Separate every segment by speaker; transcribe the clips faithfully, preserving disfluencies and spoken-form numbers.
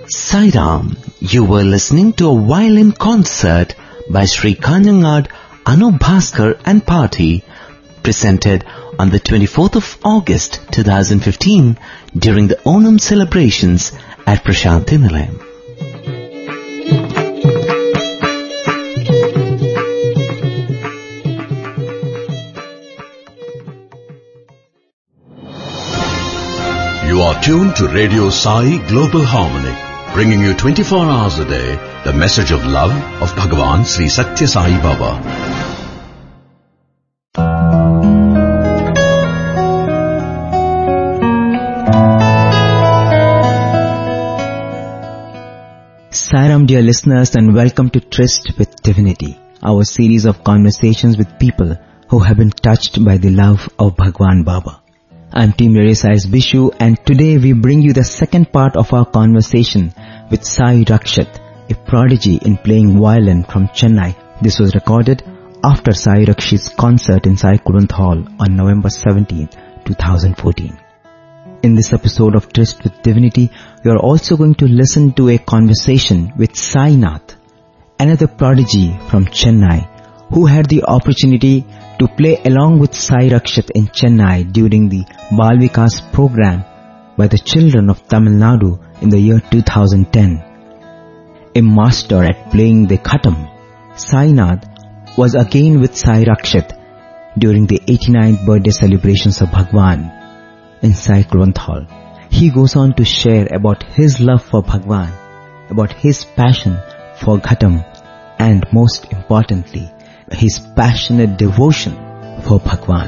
Speaker 1: Sai Ram, you were listening to a violin concert by Sri Kanjangad Anup Bhaskar and Party, presented on the twenty-fourth of August twenty fifteen during the Onam celebrations at Prashanthi Nilayam.
Speaker 2: You are tuned to Radio Sai Global Harmony, bringing you twenty-four hours a day the message of love of Bhagavan Sri Satya Sai Baba.
Speaker 3: Sairam, dear listeners, and welcome to Tryst with Divinity, our series of conversations with people who have been touched by the love of Bhagwan Baba. I'm Team Radio Sai's Bishu, and today we bring you the second part of our conversation with Sai Rakshat, a prodigy in playing violin from Chennai. This was recorded after Sai Rakshat's concert in Sai Kurant Hall on November seventeenth, twenty fourteen. In this episode of Tryst with Divinity, we are also going to listen to a conversation with Sai Nath, another prodigy from Chennai, who had the opportunity to play along with Sai Rakshat in Chennai during the Bal Vikas program by the children of Tamil Nadu in the year two thousand ten. A master at playing the khatam, Sai Nath was again with Sai Rakshat during the eighty-ninth birthday celebrations of Bhagwan in Sai Kurant Hall. He goes on to share about his love for Bhagwan, about his passion for khatam, and most importantly, his passionate devotion for Bhagwan.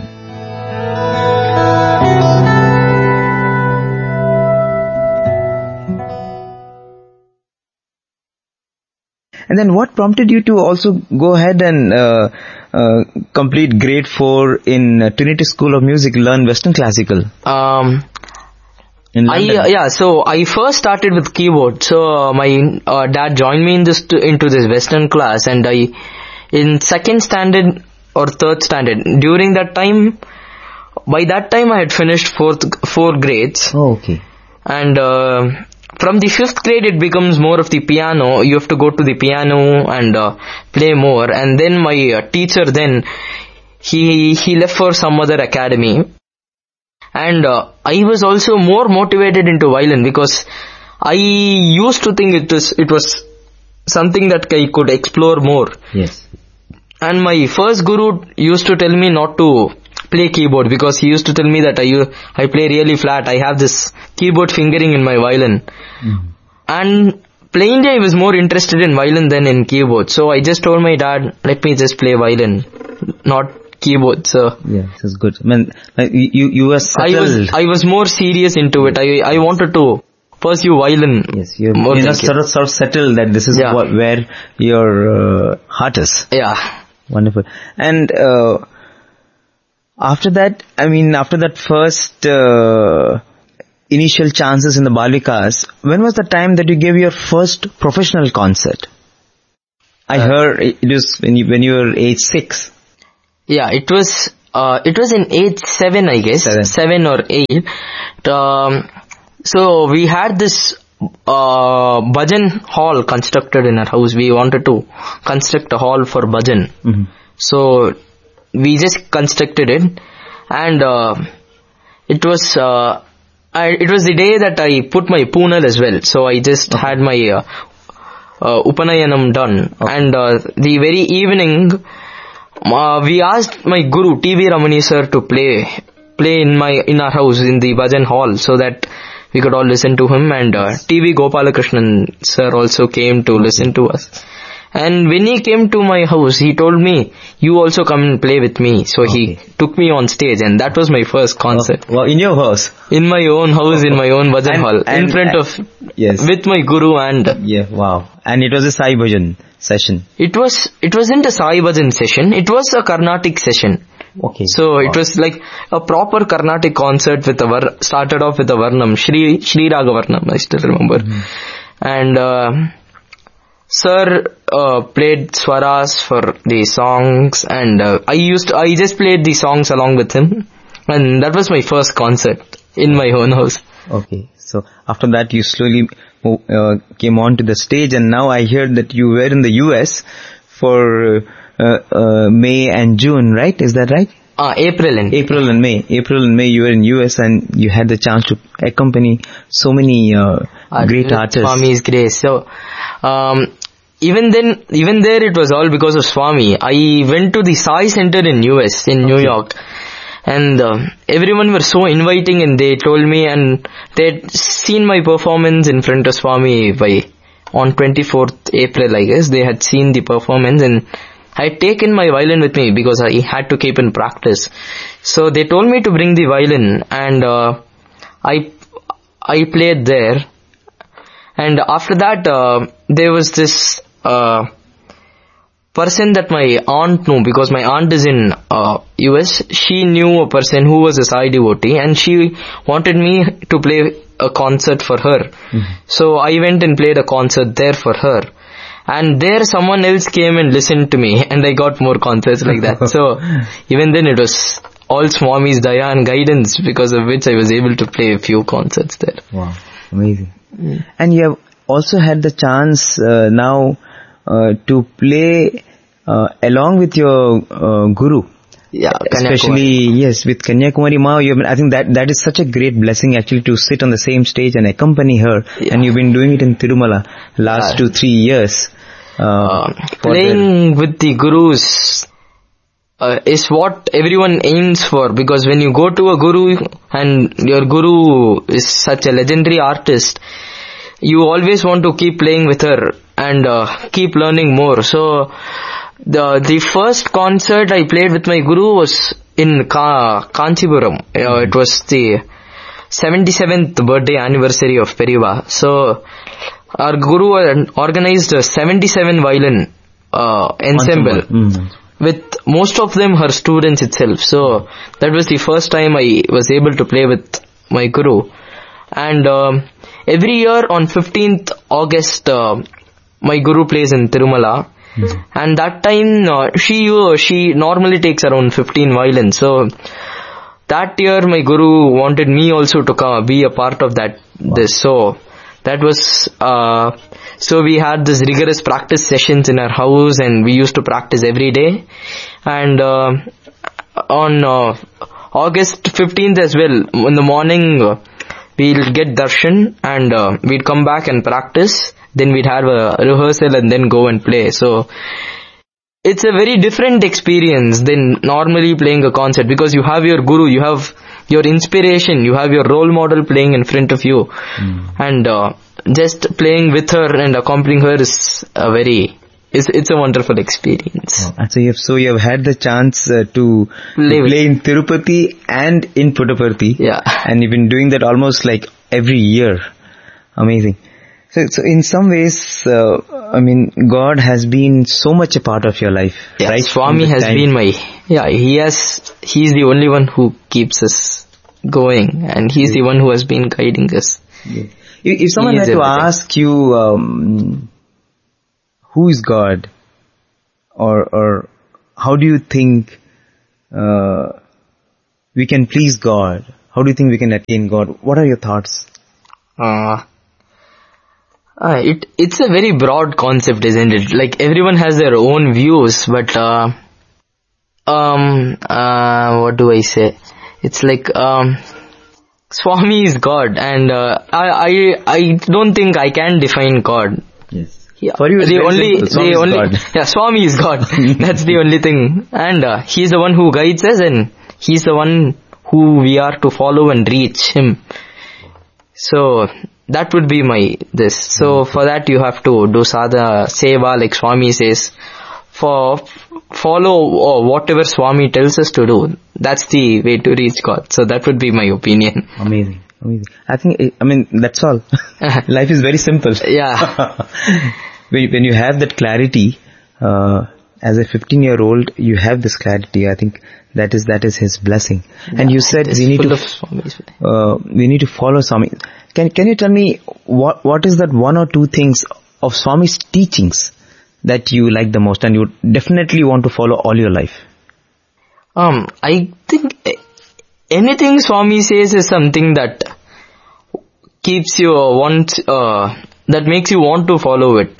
Speaker 3: And then what prompted you to also go ahead and uh, uh, complete grade four in uh, Trinity School of Music, learn Western Classical?
Speaker 4: Um,
Speaker 3: in
Speaker 4: I, uh, yeah, so I first started with keyboard. So uh, my uh, dad joined me in this to, into this Western class, and I, in second standard or third standard, during that time, by that time I had finished fourth, four grades.
Speaker 3: Oh, okay.
Speaker 4: And uh, from the fifth grade it becomes more of the piano. You have to go to the piano and uh, play more. And then my uh, teacher then, he he left for some other academy. And uh, I was also more motivated into violin because I used to think it was, it was something that I could explore more.
Speaker 3: Yes.
Speaker 4: And my first guru used to tell me not to play keyboard because he used to tell me that I, I play really flat. I have this keyboard fingering in my violin. Mm. And plainly I was more interested in violin than in keyboard. So I just told my dad, let me just play violin, not keyboard. So
Speaker 3: yeah, this is good. I mean, like you you were settled.
Speaker 4: I was I was more serious into it. I I wanted to pursue violin.
Speaker 3: Yes, you're, you're just sort of, sort of settled that this is yeah. what, where your uh, heart is.
Speaker 4: Yeah.
Speaker 3: Wonderful. And uh, after that, I mean, after that first uh, initial chances in the Bal Vikas, when was the time that you gave your first professional concert? I uh, heard it was when you when you were age six.
Speaker 4: Yeah, it was uh, it was in age seven, I guess, seven, seven or eight. Um, so we had this uh, bhajan hall constructed in our house. We wanted to construct a hall for bhajan. Mm-hmm. So we just constructed it, and uh, it was uh, I, it was the day that I put my Poonal as well. So I just okay. had my uh, uh, Upanayanam done, okay. and uh, the very evening uh, we asked my guru T V Ramani sir to play play in my in our house in the bhajan hall so that we could all listen to him, and uh, T V Gopalakrishnan sir also came to listen to us. And when he came to my house, he told me, you also come and play with me. So okay. he took me on stage, and that was my first concert.
Speaker 3: Oh, well, in your house?
Speaker 4: In my own house, in my own bhajan
Speaker 3: and,
Speaker 4: hall,
Speaker 3: and,
Speaker 4: in front
Speaker 3: and,
Speaker 4: of,
Speaker 3: yes.
Speaker 4: with my guru and...
Speaker 3: Yeah, wow. And it was a Sai Bhajan session?
Speaker 4: It was, it wasn't a Sai Bhajan session, it was a Carnatic session.
Speaker 3: Okay.
Speaker 4: So wow. it was like a proper Carnatic concert with a, var- started off with a Varnam, Shri, Shri Raga Varnam, I still remember. Mm-hmm. And, uh, Sir uh, played swaras for the songs, and uh, I used to, I just played the songs along with him, and that was my first concert in my own house.
Speaker 3: Okay, so after that you slowly uh, came on to the stage, and now I heard that you were in the U S for uh, uh, May and June, right? Is that right?
Speaker 4: Uh, April and
Speaker 3: April and May. April and May you were in U S and you had the chance to accompany so many uh, uh, great artists.
Speaker 4: Swami's grace. So, um, even then, even there it was all because of Swami. I went to the Sai Center in U S, in okay. New York. And uh, everyone were so inviting, and they told me, and they had seen my performance in front of Swami by, on twenty-fourth April, I guess. They had seen the performance, and I had taken my violin with me because I had to keep in practice. So they told me to bring the violin, and uh, I I played there. And after that, uh, there was this uh, person that my aunt knew, because my aunt is in uh, U S. She knew a person who was a Sai devotee, and she wanted me to play a concert for her. Mm-hmm. So I went and played a concert there for her. And there someone else came and listened to me, and I got more concerts like that. So even then it was all Swami's daya and guidance, because of which I was able to play a few concerts there.
Speaker 3: Wow, amazing. Mm. And you have also had the chance uh, now uh, to play uh, along with your uh, guru.
Speaker 4: Yeah,
Speaker 3: especially yes, with Kanyakumari Ma. You have, I think that that is such a great blessing actually, to sit on the same stage and accompany her. Yeah. And you've been doing it in Tirumala last yeah. two three years. Uh,
Speaker 4: uh, playing the with the gurus uh, is what everyone aims for, because when you go to a guru and your guru is such a legendary artist, you always want to keep playing with her and uh, keep learning more. So the the first concert I played with my guru was in Ka- Kanchipuram. Uh, it was the seventy-seventh birthday anniversary of Periva. So our guru organized a seventy-seven violin uh, ensemble mm-hmm. with most of them her students itself. So that was the first time I was able to play with my guru. And um, every year on fifteenth August, uh, my guru plays in Tirumala. Mm-hmm. And that time uh, she uh, she normally takes around fifteen violins. So that year my guru wanted me also to come, be a part of that. Wow. This so. That was, uh, so we had this rigorous practice sessions in our house, and we used to practice every day. And uh, on uh, August fifteenth as well, in the morning, uh, we'll get darshan, and uh, we'd come back and practice. Then we'd have a rehearsal and then go and play. So it's a very different experience than normally playing a concert, because you have your guru, you have your inspiration, you have your role model playing in front of you. Mm. And uh, just playing with her and accompanying her is a very, it's, it's a wonderful experience.
Speaker 3: Oh, and so you have, so you have had the chance uh, to play, play in Tirupati and in Puttaparthi.
Speaker 4: Yeah.
Speaker 3: And you've been doing that almost like every year. Amazing. So, so in some ways, uh, I mean, God has been so much a part of your life,
Speaker 4: yeah,
Speaker 3: right?
Speaker 4: Swami has time. been my, yeah, he has, he's the only one who keeps us going, and he's yeah. the one who has been guiding us.
Speaker 3: Yeah. If, if someone had to everything. ask you, um, who is God, or, or how do you think, uh, we can please God? How do you think we can attain God? What are your thoughts?
Speaker 4: Uh, Uh, it it's a very broad concept, isn't it? Like, everyone has their own views, but uh, um uh what do I say? It's like um Swami is God, and uh, I I I don't think I can define God.
Speaker 3: Yes.
Speaker 4: Yeah.
Speaker 3: For you,
Speaker 4: the only
Speaker 3: the
Speaker 4: only
Speaker 3: God.
Speaker 4: yeah Swami is God. That's the only thing, and uh, he's the one who guides us, and he's the one who we are to follow and reach him. So that would be my this. So for that you have to do sadha, seva, like Swami says. For follow uh, whatever Swami tells us to do. That's the way to reach God. So that would be my opinion.
Speaker 3: Amazing, amazing. I think, I mean, that's all. Life is very simple.
Speaker 4: Yeah.
Speaker 3: when, when you have that clarity, uh, as a fifteen year old, you have this clarity. I think that is that is His blessing. Yeah, and you said we need to uh, we need to follow Swami. Can can you tell me what what is that one or two things of Swami's teachings that you like the most and you definitely want to follow all your life?
Speaker 4: Um, I think anything Swami says is something that keeps you uh, want, uh, that makes you want to follow it.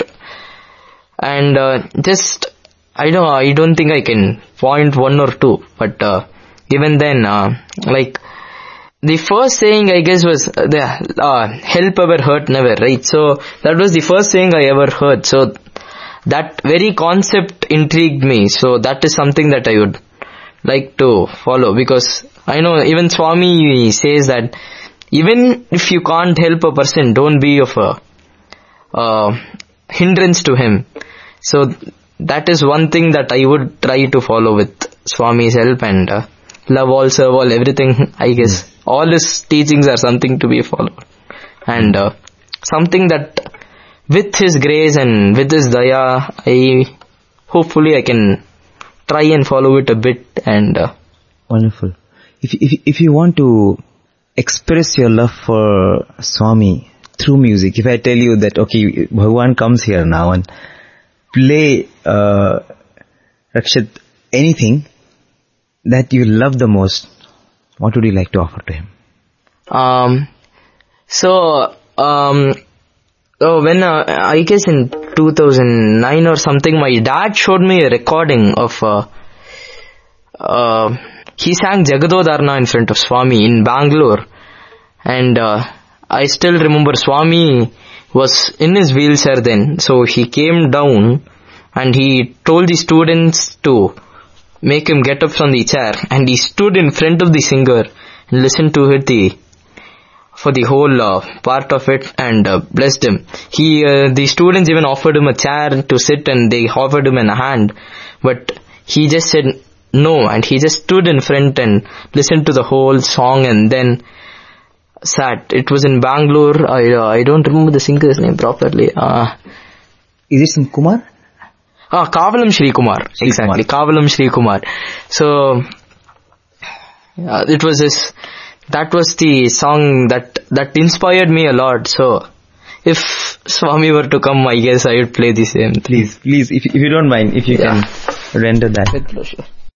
Speaker 4: And uh, just, I don't, I don't think I can point one or two, but uh, even then, uh, like, the first saying I guess was, uh, the, uh, help ever hurt never, right? So, that was the first saying I ever heard. So, that very concept intrigued me. So, that is something that I would like to follow, because I know even Swami says that even if you can't help a person, don't be of a uh, hindrance to him. So that is one thing that I would try to follow with Swami's help, and uh, love all, serve all, everything, I guess. Mm. All his teachings are something to be followed. And uh, something that with his grace and with his daya, I hopefully I can try and follow it a bit. And uh,
Speaker 3: wonderful. If, if, if you want to express your love for Swami through music, if I tell you that, okay, Bhagwan comes here now and play, uh, Rakshit, anything that you love the most, what would you like to offer to him?
Speaker 4: Um, so, um, oh, when, uh, I guess in two thousand nine or something, my dad showed me a recording of, uh, uh, he sang Jagadodarna in front of Swami in Bangalore. And, uh, I still remember Swami was in his wheelchair then, so he came down and he told the students to make him get up from the chair, and he stood in front of the singer and listened to it the, for the whole uh, part of it, and uh, blessed him. He, uh, the students even offered him a chair to sit, and they offered him a hand, but he just said no, and he just stood in front and listened to the whole song and then sat. It was in Bangalore. I uh, I don't remember the singer's name properly. Uh,
Speaker 3: Is it some Kumar?
Speaker 4: Ah, Kavalam Shri Kumar. Shri exactly, Kumar. Kavalam Shri Kumar. So, uh, it was this, that was the song that, that inspired me a lot. So, if Swami were to come, I guess I would play the same.
Speaker 3: Please, please, if, if you don't mind, if you yeah. can render that.
Speaker 4: With pleasure.